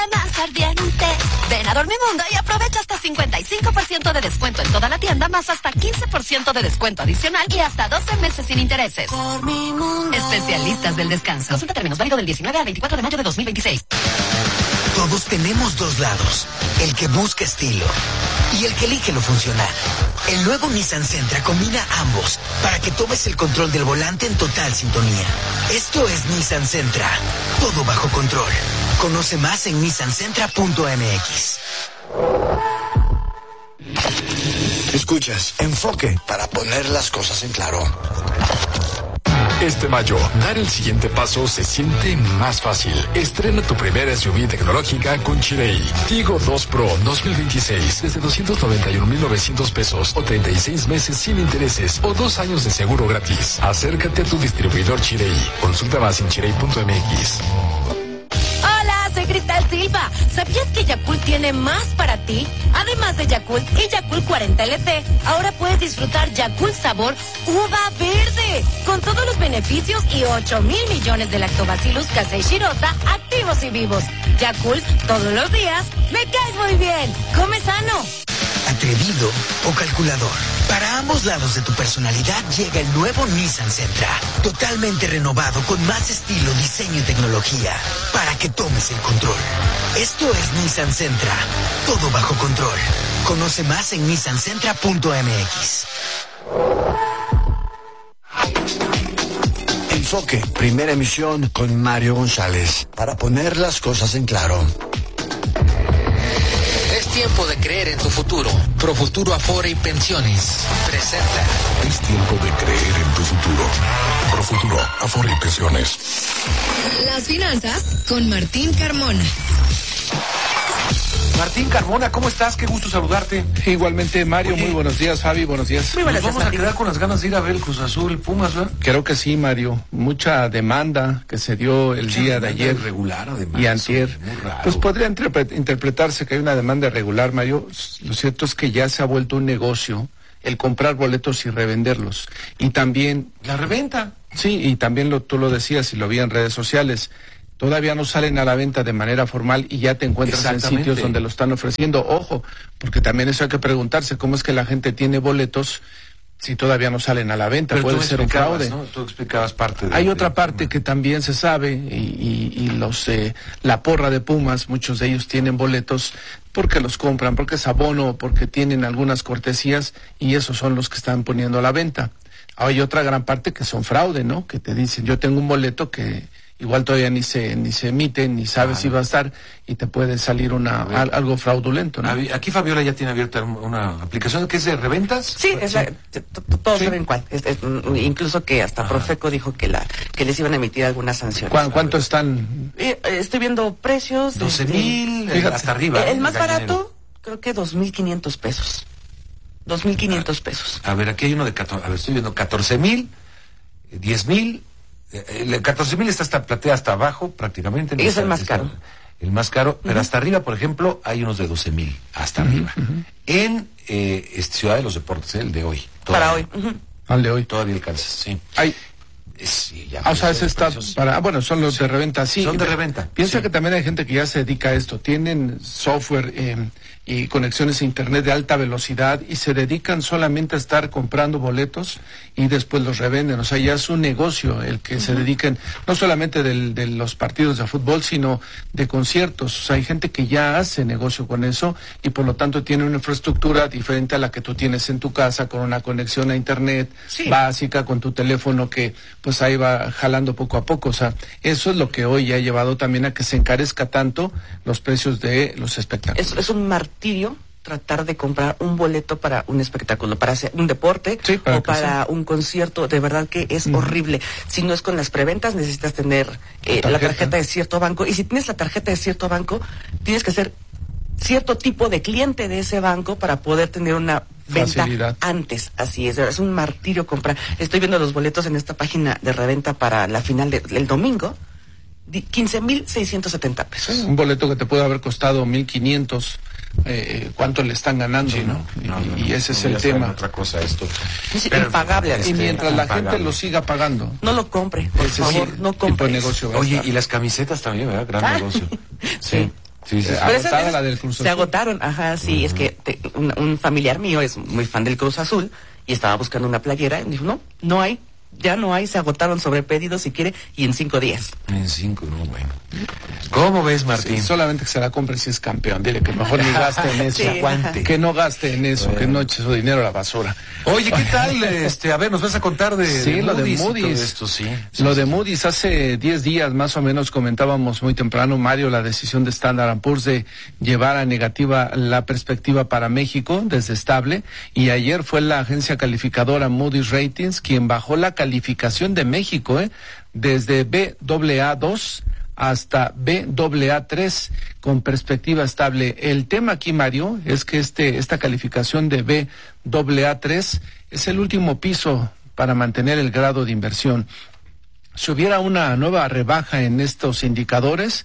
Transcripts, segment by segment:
Más ardiente. Ven a Dormimundo y aprovecha hasta 55% de descuento en toda la tienda, más hasta 15% de descuento adicional y hasta 12 meses sin intereses. Dormimundo. Especialistas del descanso. Consulta términos, válido del 19 al 24 de mayo de 2026. Todos tenemos dos lados, el que busca estilo y el que elige lo funcional. El nuevo Nissan Sentra combina ambos para que tomes el control del volante en total sintonía. Esto es Nissan Sentra, todo bajo control. Conoce más en nissansentra.mx. Escuchas, enfoque para poner las cosas en claro. Este mayo, dar el siguiente paso se siente más fácil. Estrena tu primera SUV tecnológica con Chirey. Tigo 2 Pro 2026 desde 291,900 pesos o 36 meses sin intereses o 2 años de seguro gratis. Acércate a tu distribuidor Chirey. Consulta más en chirey.mx. Soy Cristal Silva. ¿Sabías que Yakult tiene más para ti? Además de Yakult y Yakult 40 LT, ahora puedes disfrutar Yakult sabor uva verde, con todos los beneficios y 8,000 millones de lactobacillus casei shirota activos y vivos. Yakult, todos los días, me caes muy bien. Come sano. Atrevido o calculador. Para ambos lados de tu personalidad llega el nuevo Nissan Sentra. Totalmente renovado con más estilo, diseño y tecnología. Para que tomes el control. Esto es Nissan Sentra. Todo bajo control. Conoce más en nissansentra.mx. Enfoque, primera emisión con Mario González. Para poner las cosas en claro. Es tiempo de creer en tu futuro. Profuturo Afore y Pensiones presenta. Es tiempo de creer en tu futuro. Profuturo Afore y Pensiones. Las finanzas con Martín Carmona. Martín Carmona, ¿cómo estás? Qué gusto saludarte. Igualmente, Mario. Oye, muy buenos días, Javi. Buenos días. Muy buenos días. Vamos a quedar con las ganas de ir a ver el Cruz Azul, Pumas, ¿verdad? Creo que sí, Mario. Mucha demanda que se dio el día de ayer irregular, además, y antier. Pues podría interpretarse que hay una demanda irregular, Mario. Lo cierto es que ya se ha vuelto un negocio el comprar boletos y revenderlos. Y también... La reventa. Sí, y también tú lo decías y lo vi en redes sociales. Todavía no salen a la venta de manera formal y ya te encuentras en sitios donde lo están ofreciendo. Ojo, porque también eso hay que preguntarse, ¿cómo es que la gente tiene boletos si todavía no salen a la venta? Pero puede ser un fraude, ¿no? Tú explicabas parte de... Hay otra parte que también se sabe y la porra de Pumas, muchos de ellos tienen boletos porque los compran, porque es abono, porque tienen algunas cortesías y esos son los que están poniendo a la venta. Hay otra gran parte que son fraude, ¿no? Que te dicen, yo tengo un boleto que igual todavía ni se emite, ni sabes si va a estar, y te puede salir algo fraudulento, ¿no? Aquí Fabiola ya tiene abierta una aplicación que es de reventas. Sí, todos saben cuál. Incluso que hasta Profeco dijo que les iban a emitir algunas sanciones. ¿Cuánto están? Estoy viendo precios. 12,000 hasta arriba. El más barato, creo que 2,500 pesos. 2,500 pesos. A ver, aquí hay uno de 14, a ver, estoy viendo 14,000, 10,000. El 14,000 está hasta platea hasta abajo prácticamente. Es el más caro. El más caro, pero hasta arriba, por ejemplo, hay unos de 12,000 hasta arriba. En Ciudad de los Deportes, el de hoy. Para hoy. Al de hoy. Todavía alcanzas, sí. Hay... Sí, ya o sea, ese está para... bueno, son los de reventa, sí. Son de reventa. Piensa que también hay gente que ya se dedica a esto. Tienen software y conexiones a internet de alta velocidad y se dedican solamente a estar comprando boletos y después los revenden. O sea, ya es un negocio el que se dediquen, no solamente de los partidos de fútbol, sino de conciertos. O sea, hay gente que ya hace negocio con eso y por lo tanto tiene una infraestructura diferente a la que tú tienes en tu casa, con una conexión a internet básica, con tu teléfono que pues ahí va jalando poco a poco. O sea, eso es lo que hoy ha llevado también a que se encarezca tanto los precios de los espectáculos. Es un martirio tratar de comprar un boleto para un espectáculo, para hacer un deporte o para un concierto. De verdad que es horrible. Si no es con las preventas, necesitas tener la tarjeta de cierto banco. Y si tienes la tarjeta de cierto banco, tienes que ser cierto tipo de cliente de ese banco para poder tener una venta antes. Así es un martirio comprar. Estoy viendo los boletos en esta página de reventa para la final del domingo. 15,670 pesos. Un boleto que te puede haber costado 1,500. ¿Cuánto le están ganando? Sí, ¿no? Y ese es el tema. Otra cosa esto. Es impagable. Y mientras la gente lo siga pagando. No lo compre, por favor, no compre. Negocio. Oye, y las camisetas también, ¿verdad? Gran negocio. Sí. Sí. Agotada la del Cruz Azul. Se agotaron, sí, es que un familiar mío es muy fan del Cruz Azul y estaba buscando una playera y dijo, no hay. Ya no hay, se agotaron sobre pedido si quiere y en 5 días. En 5, no, bueno. ¿Cómo ves, Martín? Sí, solamente que se la compre si es campeón. Dile que mejor ni gaste en eso. Aguante. Que no gaste en eso, que no eche su dinero a la basura. Oye, ¿qué tal? A ver, nos vas a contar de lo Moody's de Moody's. Esto, Lo de Moody's, hace 10 días más o menos comentábamos muy temprano, Mario, la decisión de Standard & Poor's de llevar a negativa la perspectiva para México desde estable, y ayer fue la agencia calificadora Moody's Ratings quien bajó la calificación de México, desde Baa2 hasta Baa3 con perspectiva estable. El tema aquí, Mario, es que esta calificación de Baa3 es el último piso para mantener el grado de inversión. Si hubiera una nueva rebaja en estos indicadores,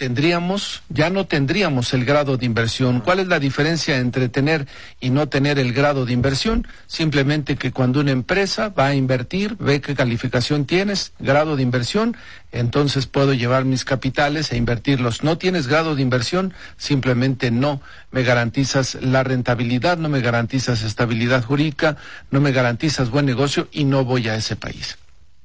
ya no tendríamos el grado de inversión. ¿Cuál es la diferencia entre tener y no tener el grado de inversión? Simplemente que cuando una empresa va a invertir, ve qué calificación tienes, grado de inversión, entonces puedo llevar mis capitales e invertirlos. No tienes grado de inversión, simplemente no me garantizas la rentabilidad, no me garantizas estabilidad jurídica, no me garantizas buen negocio y no voy a ese país.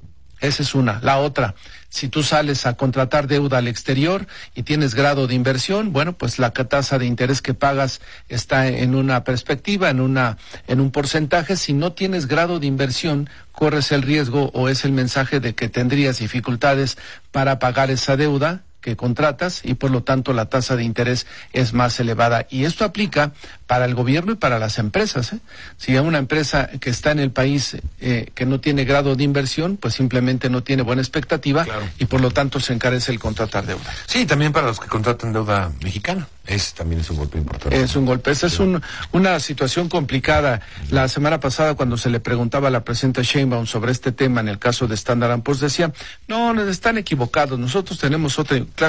Esa es una. La otra, si tú sales a contratar deuda al exterior y tienes grado de inversión, bueno, pues la tasa de interés que pagas está en una perspectiva, en un porcentaje. Si no tienes grado de inversión, corres el riesgo o es el mensaje de que tendrías dificultades para pagar esa deuda que contratas y por lo tanto la tasa de interés es más elevada. Y esto aplica para el gobierno y para las empresas. Si hay una empresa que está en el país que no tiene grado de inversión, pues simplemente no tiene buena expectativa, claro, y por lo tanto se encarece el contratar deuda. Sí, también para los que contratan deuda mexicana. Ese también es un golpe importante. Es un golpe. Esa es una situación complicada. La semana pasada, cuando se le preguntaba a la presidenta Sheinbaum sobre este tema en el caso de Standard & Poor's, decía, no, están equivocados. Nosotros tenemos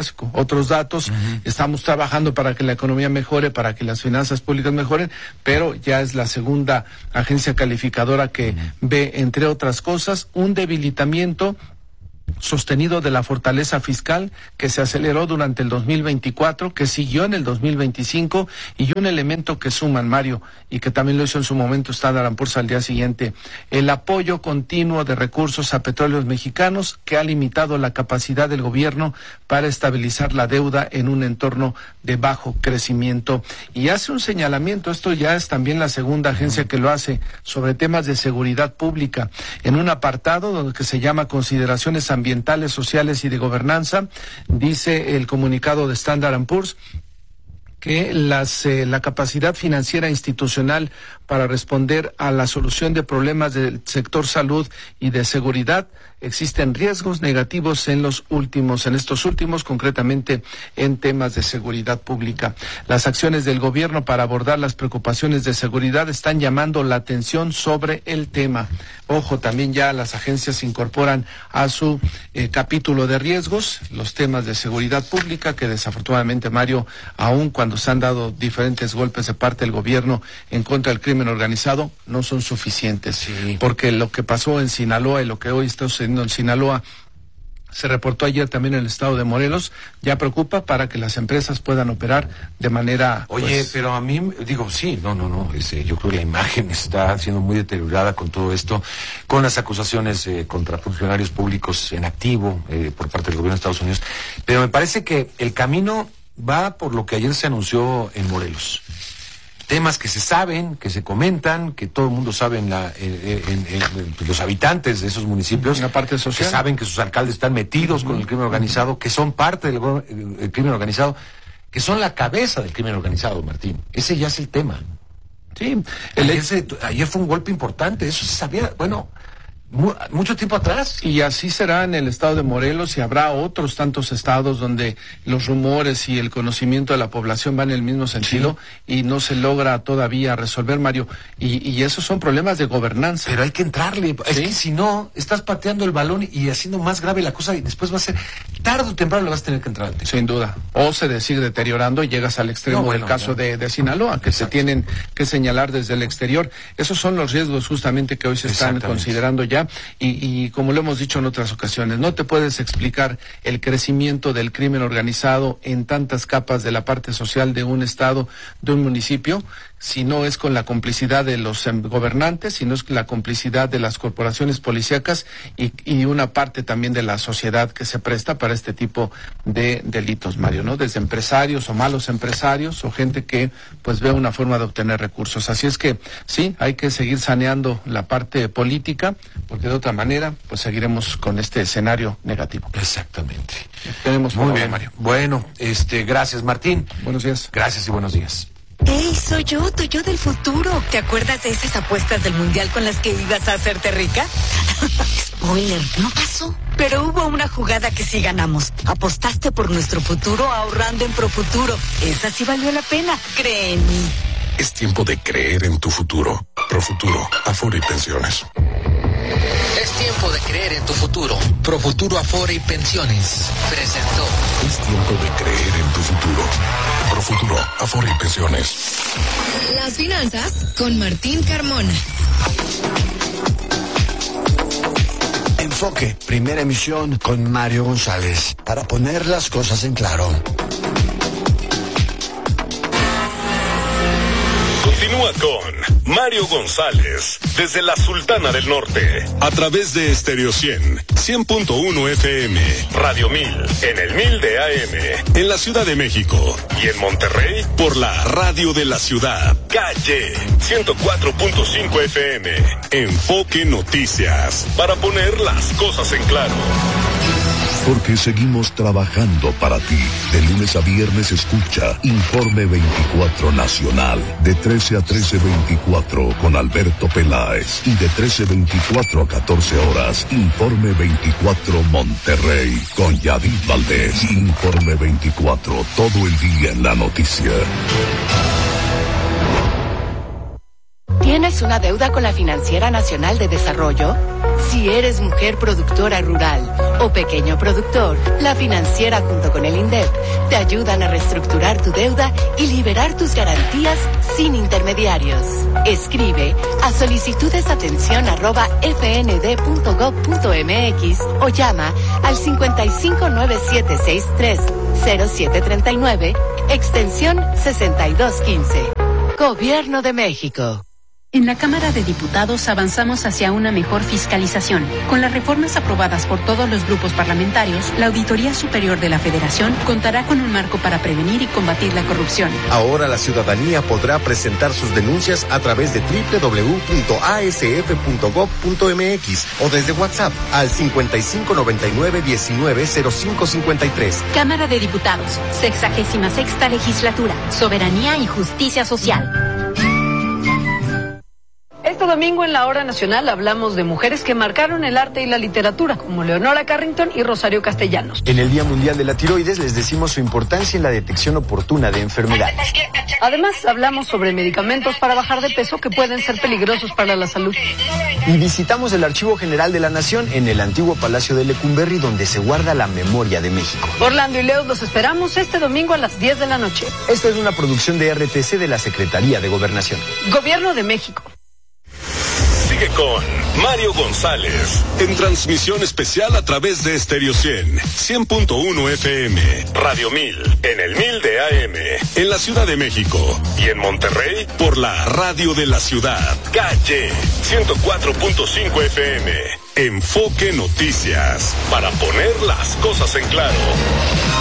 otros datos. Estamos trabajando para que la economía mejore, para que las finanzas públicas mejoren, pero ya es la segunda agencia calificadora que ve, entre otras cosas, un debilitamiento sostenido de la fortaleza fiscal que se aceleró durante el 2024, que siguió en el 2025, y un elemento que suman, Mario, y que también lo hizo en su momento Standard & Poor's al día siguiente, el apoyo continuo de recursos a petróleos mexicanos que ha limitado la capacidad del gobierno para estabilizar la deuda en un entorno de bajo crecimiento. Y hace un señalamiento, esto ya es también la segunda agencia que lo hace, sobre temas de seguridad pública, en un apartado donde que se llama Consideraciones ambientales, sociales y de gobernanza. Dice el comunicado de Standard & Poor's que la capacidad financiera institucional para responder a la solución de problemas del sector salud y de seguridad, existen riesgos negativos en estos últimos, concretamente en temas de seguridad pública. Las acciones del gobierno para abordar las preocupaciones de seguridad están llamando la atención sobre el tema. Ojo, también ya las agencias incorporan a su capítulo de riesgos los temas de seguridad pública, que desafortunadamente, Mario, aun cuando se han dado diferentes golpes de parte del gobierno en contra del crimen organizado, no son suficientes. Sí. Porque lo que pasó en Sinaloa y lo que hoy está sucediendo en Sinaloa se reportó ayer también en el estado de Morelos, ya preocupa para que las empresas puedan operar de manera... Oye, pero a mí, yo creo que la imagen está siendo muy deteriorada con todo esto, con las acusaciones contra funcionarios públicos en activo por parte del gobierno de Estados Unidos, pero me parece que el camino va por lo que ayer se anunció en Morelos. Temas que se saben, que se comentan, que todo el mundo sabe los habitantes de esos municipios, la parte social, que saben que sus alcaldes están metidos con el crimen organizado, que son parte del crimen organizado, que son la cabeza del crimen organizado, Martín. Ese ya es el tema. Sí. Ayer fue un golpe importante, eso se sabía, mucho tiempo atrás. Y así será en el estado de Morelos, y habrá otros tantos estados donde los rumores y el conocimiento de la población van en el mismo sentido, sí, y no se logra todavía resolver, Mario, y esos son problemas de gobernanza. Pero hay que entrarle, ¿sí? Es que si no, estás pateando el balón y haciendo más grave la cosa, y después va a ser, tarde o temprano le vas a tener que entrar antes. Sin duda, o se sigue deteriorando y llegas al extremo del caso de Sinaloa, que se tienen que señalar desde el exterior. Esos son los riesgos justamente que hoy se están considerando ya ya, y como lo hemos dicho en otras ocasiones, no te puedes explicar el crecimiento del crimen organizado en tantas capas de la parte social de un estado, de un municipio, si no es con la complicidad de los gobernantes, si no es con la complicidad de las corporaciones policíacas y una parte también de la sociedad que se presta para este tipo de delitos, Mario, ¿no? Desde empresarios o malos empresarios o gente que pues ve una forma de obtener recursos. Así es que sí, hay que seguir saneando la parte política, porque de otra manera pues seguiremos con este escenario negativo. Exactamente. Tenemos muy bien, Mario. Bueno, gracias, Martín. Buenos días. Gracias y buenos días. ¡Ey, soy yo, tu yo del futuro! ¿Te acuerdas de esas apuestas del Mundial con las que ibas a hacerte rica? Spoiler, no pasó. Pero hubo una jugada que sí ganamos. Apostaste por nuestro futuro ahorrando en Profuturo. Esa sí valió la pena, cree en mí. Es tiempo de creer en tu futuro. Profuturo, Afore y Pensiones. Es tiempo de creer en tu futuro. Profuturo, Afore y Pensiones presentó. Es tiempo de creer en tu futuro. Profuturo, Afore y Pensiones. Las finanzas con Martín Carmona. Enfoque, primera emisión con Mario González. Para poner las cosas en claro. Continúa con Mario González desde la Sultana del Norte a través de Estéreo 100.1 FM, Radio 1000 en el 1000 de AM en la Ciudad de México y en Monterrey por la Radio de la Ciudad, Calle 104.5 FM. Enfoque Noticias para poner las cosas en claro. Porque seguimos trabajando para ti. De lunes a viernes escucha Informe 24 Nacional. De 13 a 13:24 con Alberto Peláez. Y de 13:24 a 14 horas, Informe 24 Monterrey con Yadid Valdés. Informe 24, todo el día en la noticia. ¿Tienes una deuda con la Financiera Nacional de Desarrollo? Si eres mujer productora rural o pequeño productor, la Financiera junto con el INDEP te ayudan a reestructurar tu deuda y liberar tus garantías sin intermediarios. Escribe a solicitudesatención@fnd.gov.mx o llama al 5597630739, extensión 6215. Gobierno de México. En la Cámara de Diputados avanzamos hacia una mejor fiscalización. Con las reformas aprobadas por todos los grupos parlamentarios, la Auditoría Superior de la Federación contará con un marco para prevenir y combatir la corrupción. Ahora la ciudadanía podrá presentar sus denuncias a través de www.asf.gov.mx o desde WhatsApp al 5599-190553. Cámara de Diputados, 66ª Legislatura, Soberanía y Justicia Social. Este domingo en la Hora Nacional hablamos de mujeres que marcaron el arte y la literatura, como Leonora Carrington y Rosario Castellanos. En el Día Mundial de la Tiroides les decimos su importancia en la detección oportuna de enfermedades. Además, hablamos sobre medicamentos para bajar de peso que pueden ser peligrosos para la salud. Y visitamos el Archivo General de la Nación en el antiguo Palacio de Lecumberri, donde se guarda la memoria de México. Orlando y Leo los esperamos este domingo a las 10 de la noche. Esta es una producción de RTC de la Secretaría de Gobernación. Gobierno de México. Sigue con Mario González en transmisión especial a través de Estéreo 100.1 FM, Radio 1000 en el 1000 de AM en la Ciudad de México y en Monterrey por la Radio de la Ciudad, Calle 104.5 FM. Enfoque Noticias para poner las cosas en claro.